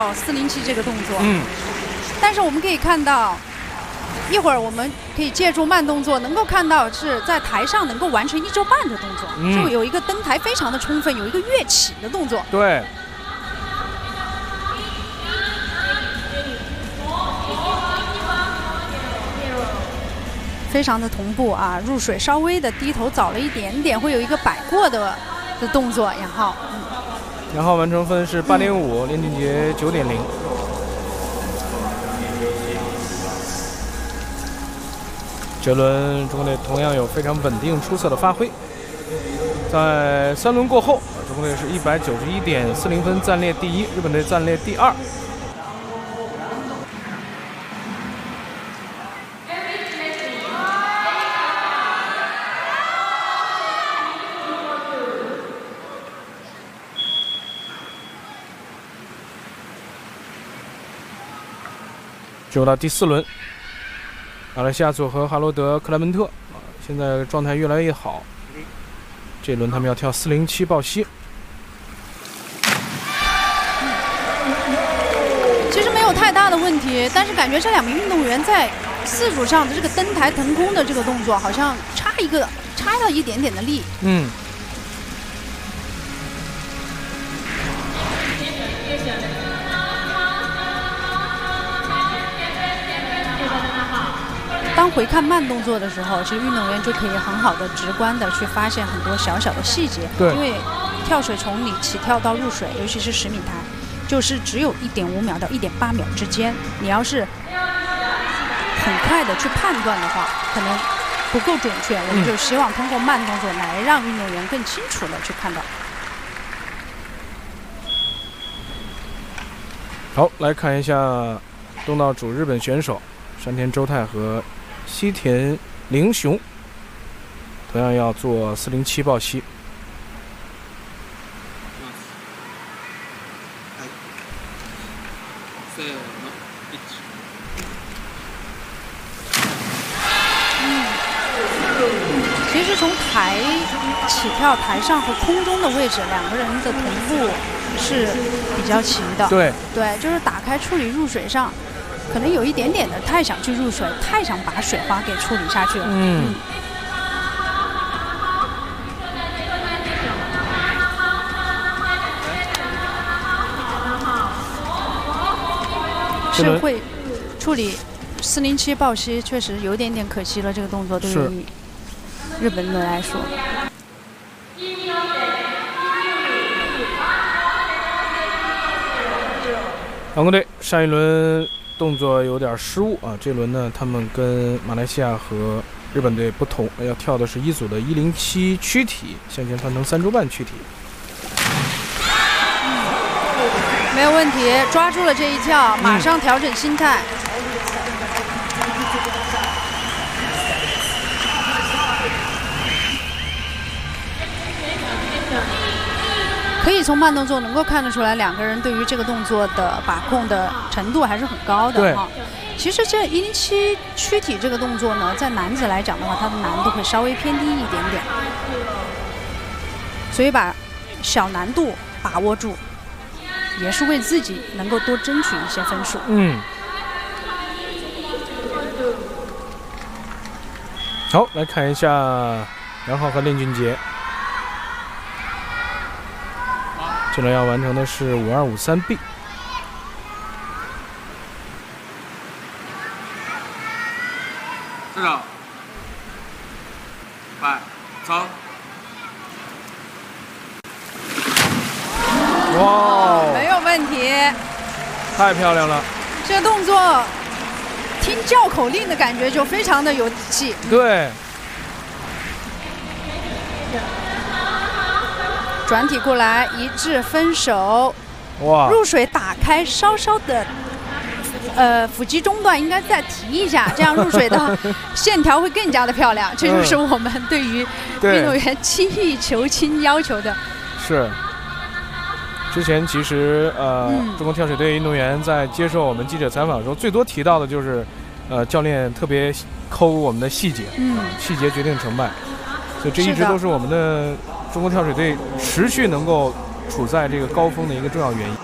407这个动作。但是我们可以看到，一会儿我们可以借助慢动作，能够看到是在台上能够完成1周半的动作，就有一个登台非常的充分，有一个跃起的动作。 对。 非常的同步啊，入水稍微的低头早了一点点，会有一个摆过的动作。杨浩， 杨浩完成分是8.5，连俊杰9.0。这轮中国队同样有非常稳定出色的发挥，在3轮过后，中国队是191.40分暂列第1，日本队暂列第2。进入到第4轮，马来西亚组合哈罗德·克莱门特现在状态越来越好。这轮他们要跳407抱膝。 其实没有太大的问题，但是感觉这2名运动员在4组上的这个登台腾空的这个动作，好像差了一点点的力。当回看慢动作的时候，其实运动员就可以很好的、直观的去发现很多小小的细节。因为跳水从你起跳到入水，尤其是10米台，就是只有1.5秒到1.8秒之间。你要是很快的去判断的话，可能不够准确。我们就希望通过慢动作来让运动员更清楚的去看到。 好，来看一下东道主日本选手山田周太和西田绫雄，同样要做407抱膝。 其实从台起跳、台上和空中的位置，两个人的同步是比较齐的。对，就是打开处理入水上。可能有一点点的太想去入水，太想把水花给处理下去了。是会处理407抱膝，确实有点点可惜了。这个动作对于日本队来说。 韩国队上一轮动作有点失误啊，这轮呢，他们跟马来西亚和日本队不同，要跳的是1组的107躯体，向前翻成3周半躯体。 没有问题，抓住了这一跳，马上调整心态。可以从慢动作能够看得出来，两个人对于这个动作的把控的程度还是很高的哈。其实这107躯体这个动作呢，在男子来讲的话，它的难度会稍微偏低一点点，所以把小难度把握住，也是为自己能够多争取一些分数。 好，来看一下杨浩和练俊杰。这轮要完成的是5253B。 是的，快走！ 哇， 没有问题， 太漂亮了！ 这个动作听叫口令的感觉就非常的有底气。 对。 转体过来，一致分手。 哇！ 入水打开，稍稍的，腹肌中段应该再提一下，这样入水的线条会更加的漂亮。这就是我们对于运动员精益求精要求的。 是。之前其实中国跳水队运动员在接受我们记者采访的时候，最多提到的就是教练特别抠我们的细节，细节决定成败，所以这一直都是我们的中国跳水队持续能够处在这个高峰的一个重要原因。